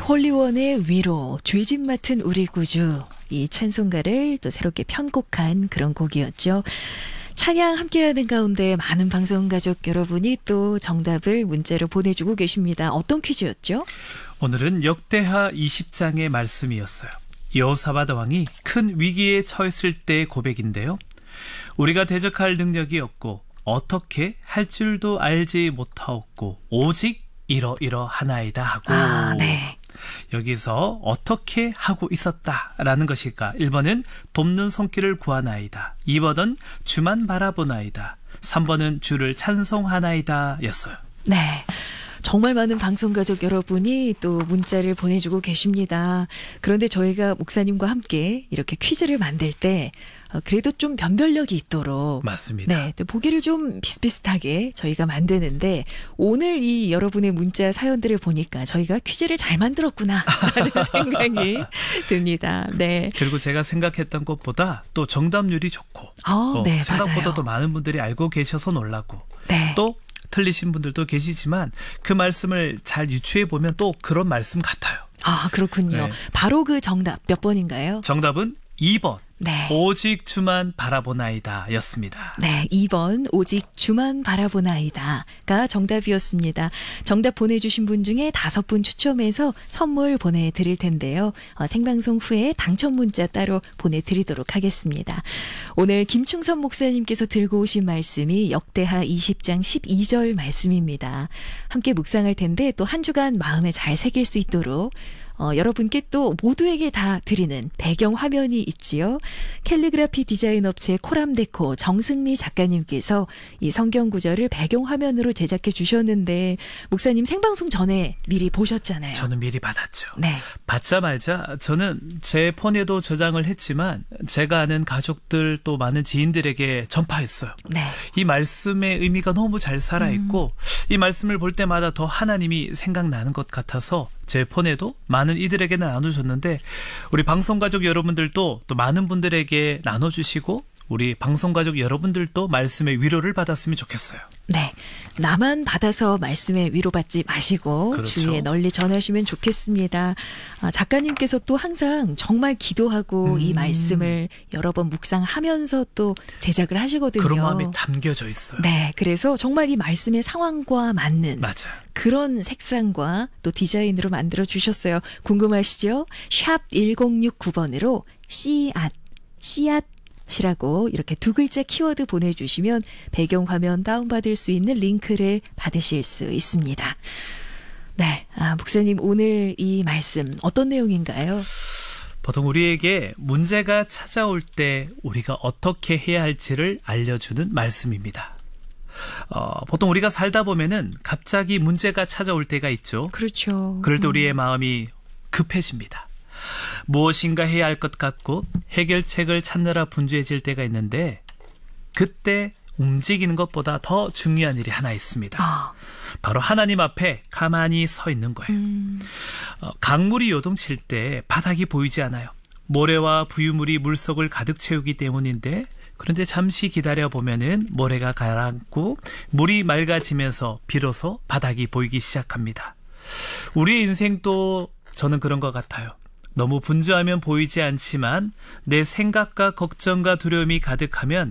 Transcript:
홀리원의 위로, 죄짓 맡은 우리 구주, 이 찬송가를 또 새롭게 편곡한 그런 곡이었죠. 찬양 함께하는 가운데 많은 방송가족 여러분이 또 정답을 문자로 보내주고 계십니다. 어떤 퀴즈였죠? 오늘은 역대하 20장의 말씀이었어요. 여호사밧 왕이 큰 위기에 처했을 때의 고백인데요. 우리가 대적할 능력이 없고 어떻게 할 줄도 알지 못하였고 오직 이러이러하나이다 하고 네. 여기서 어떻게 하고 있었다라는 것일까? 1번은 돕는 손길을 구하나이다. 2번은 주만 바라보나이다. 3번은 주를 찬송하나이다 였어요. 네. 정말 많은 방송가족 여러분이 또 문자를 보내주고 계십니다. 그런데 저희가 목사님과 함께 이렇게 퀴즈를 만들 때 그래도 좀 변별력이 있도록 맞습니다. 네, 또 보기를 좀 비슷비슷하게 저희가 만드는데 오늘 이 여러분의 문자 사연들을 보니까 저희가 퀴즈를 잘 만들었구나 하는 생각이 듭니다. 네. 그리고 제가 생각했던 것보다 또 정답률이 좋고 네, 생각보다도 맞아요. 많은 분들이 알고 계셔서 놀라고 네. 또 틀리신 분들도 계시지만 그 말씀을 잘 유추해 보면 또 그런 말씀 같아요. 아, 그렇군요. 네. 바로 그 정답 몇 번인가요? 정답은 2번. 네. 오직 주만 바라보나이다 였습니다. 네, 2번 오직 주만 바라보나이다가 정답이었습니다. 정답 보내주신 분 중에 5분 추첨해서 선물 보내드릴 텐데요. 생방송 후에 당첨 문자 따로 보내드리도록 하겠습니다. 오늘 김충선 목사님께서 들고 오신 말씀이 역대하 20장 12절 말씀입니다. 함께 묵상할 텐데 또 한 주간 마음에 잘 새길 수 있도록 여러분께 또 모두에게 다 드리는 배경 화면이 있지요. 캘리그라피 디자인 업체 코람데코 정승미 작가님께서 이 성경 구절을 배경 화면으로 제작해 주셨는데 목사님 생방송 전에 미리 보셨잖아요. 저는 미리 받았죠. 네. 받자마자 저는 제 폰에도 저장을 했지만 제가 아는 가족들 또 많은 지인들에게 전파했어요. 네. 이 말씀의 의미가 너무 잘 살아있고 이 말씀을 볼 때마다 더 하나님이 생각나는 것 같아서 제 폰에도 많은 이들에게 나눠줬는데 우리 방송가족 여러분들도 또 많은 분들에게 나눠주시고 우리 방송가족 여러분들도 말씀의 위로를 받았으면 좋겠어요. 네. 나만 받아서 말씀에 위로받지 마시고 그렇죠. 주위에 널리 전하시면 좋겠습니다. 작가님께서 또 항상 정말 기도하고 이 말씀을 여러 번 묵상하면서 또 제작을 하시거든요. 그런 마음이 담겨져 있어요. 네. 그래서 정말 이 말씀의 상황과 맞는 맞아요. 그런 색상과 또 디자인으로 만들어 주셨어요. 궁금하시죠? 샵 1069번으로 씨앗이라고 이렇게 2글자 키워드 보내주시면 배경화면 다운받을 수 있는 링크를 받으실 수 있습니다. 네, 목사님 오늘 이 말씀 어떤 내용인가요? 보통 우리에게 문제가 찾아올 때 우리가 어떻게 해야 할지를 알려주는 말씀입니다. 보통 우리가 살다 보면은 갑자기 문제가 찾아올 때가 있죠. 그렇죠. 그럴 때 우리의 마음이 급해집니다. 무엇인가 해야 할 것 같고 해결책을 찾느라 분주해질 때가 있는데 그때 움직이는 것보다 더 중요한 일이 하나 있습니다. 바로 하나님 앞에 가만히 서 있는 거예요. 강물이 요동칠 때 바닥이 보이지 않아요. 모래와 부유물이 물속을 가득 채우기 때문인데 그런데 잠시 기다려 보면은 모래가 가라앉고 물이 맑아지면서 비로소 바닥이 보이기 시작합니다. 우리의 인생도 저는 그런 것 같아요. 너무 분주하면 보이지 않지만 내 생각과 걱정과 두려움이 가득하면